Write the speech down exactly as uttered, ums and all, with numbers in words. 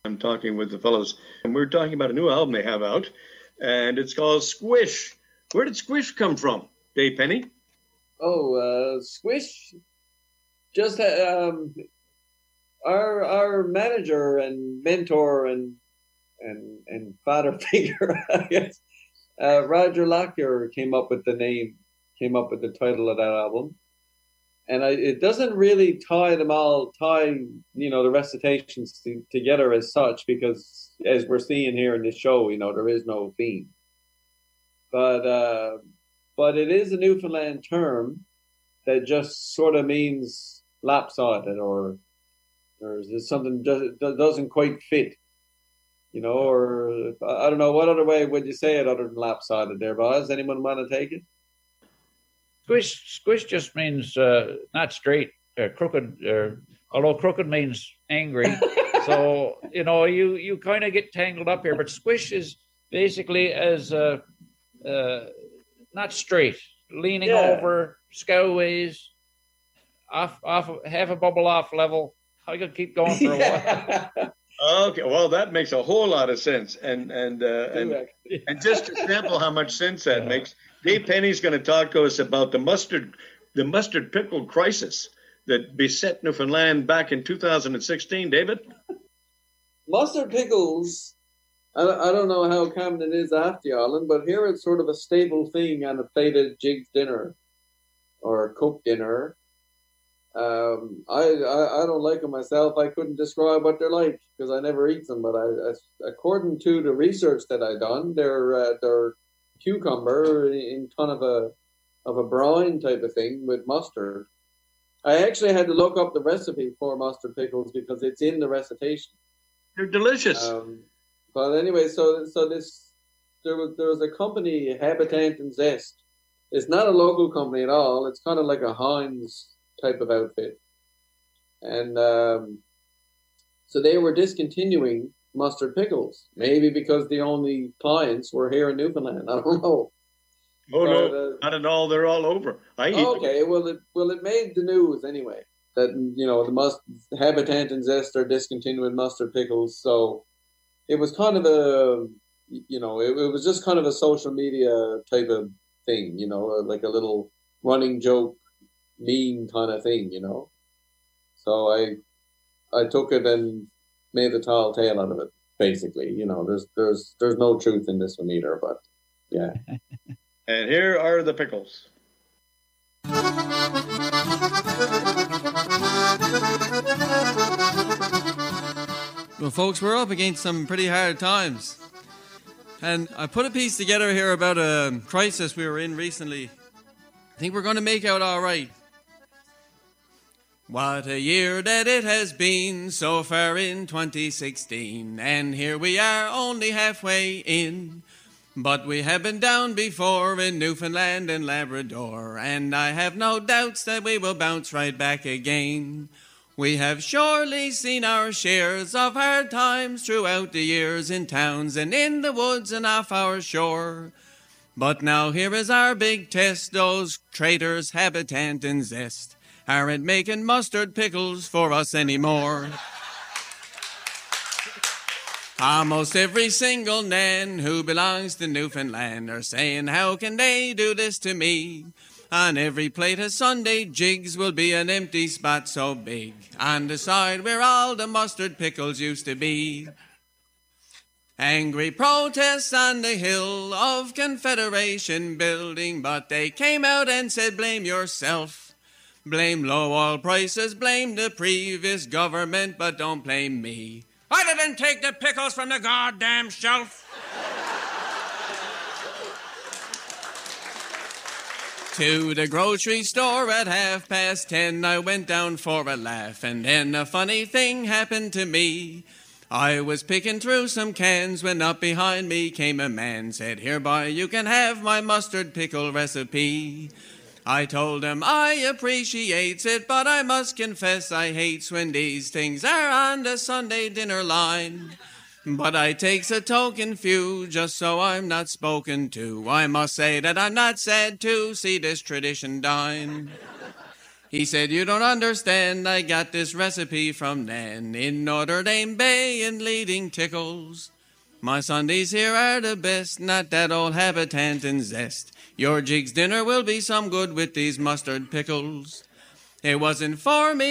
I'm talking with the fellows, and we're talking about a new album they have out, and it's called Squish. Where did Squish come from, Dave Penny? Oh, uh, Squish. Just um, our our manager and mentor and and and father figure, I guess. Uh, Roger Lockyer came up with the name, came up with the title of that album, and I, it doesn't really tie them all, tie you know the recitations to, together as such, because as we're seeing here in this show, you know there is no theme, but uh, but it is a Newfoundland term that just sort of means lopsided, or or is something does, doesn't quite fit. You know, or I don't know, what other way would you say it other than lopsided there, Boz? Anyone want to take it? Squish, squish just means uh, not straight, uh, crooked. Uh, although crooked means angry, so you know you you kind of get tangled up here. But squish is basically as uh, uh, not straight, leaning yeah. over, scowaways, off off half a bubble off level. I could keep going for a yeah. while. Okay, well, that makes a whole lot of sense, and and uh, and, and just to sample how much sense that makes, Dave Penny's going to talk to us about the mustard, the mustard pickle crisis that beset Newfoundland back in two thousand sixteen. David, mustard pickles. I, I don't know how common it is after the island, but here it's sort of a staple thing on a plated jig's dinner or a cooked dinner. Um, I, I I don't like them myself. I couldn't describe what they're like because I never eat them. But I, I, according to the research that I done, they're uh, they're cucumber in kind of a of a brine type of thing with mustard. I actually had to look up the recipe for mustard pickles because it's in the recitation. They're delicious. Um, but anyway, so so this there was there was a company, Habitant and Zest. It's not a local company at all. It's kind of like a Heinz type of outfit, and um, so they were discontinuing mustard pickles, maybe because the only clients were here in Newfoundland. I don't know. Oh but, no, uh, not at all. They're all over. I eat okay, them. well, it well it made the news anyway that you know the must Habitant and Zest are discontinuing mustard pickles. So it was kind of a you know it, it was just kind of a social media type of thing, you know, like a little running joke. Mean kind of thing, you know. So I, I took it and made a tall tale out of it. Basically, you know, there's there's there's no truth in this one either, but yeah. And here are the pickles. Well, folks, we're up against some pretty hard times, and I put a piece together here about a crisis we were in recently. I think we're going to make out all right. What a year that it has been so far in twenty sixteen, and here we are only halfway in. But we have been down before in Newfoundland and Labrador, and I have no doubts that we will bounce right back again. We have surely seen our shares of hard times throughout the years in towns and in the woods and off our shore. But now here is our big test, those traitors Habitant and Zest aren't making mustard pickles for us anymore. Almost every single Nan who belongs to Newfoundland are saying, how can they do this to me? On every plate of Sunday jigs will be an empty spot so big on the side where all the mustard pickles used to be. Angry protests on the hill of Confederation building, but they came out and said, blame yourself. Blame low oil prices, blame the previous government, but don't blame me. I didn't take the pickles from the goddamn shelf. To the grocery store at half past ten, I went down for a laugh, and then a funny thing happened to me. I was picking through some cans when up behind me came a man, said, hereby you can have my mustard pickle recipe. I told him I appreciates it, but I must confess I hates when these things are on the Sunday dinner line. But I takes a token few, just so I'm not spoken to. I must say that I'm not sad to see this tradition dine. He said, you don't understand, I got this recipe from Nan in Notre Dame Bay in Leading Tickles. My Sundays here are the best, not that old habitant and zest. Your jig's dinner will be some good with these mustard pickles. It wasn't for me.